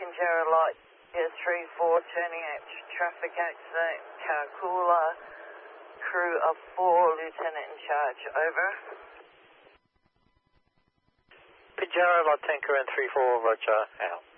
Pinjarra Light, yes, 3-4, turning out traffic accident, Karkula, crew of 4, lieutenant in charge, over. Pinjarra Light, tanker and 3-4, roger, out.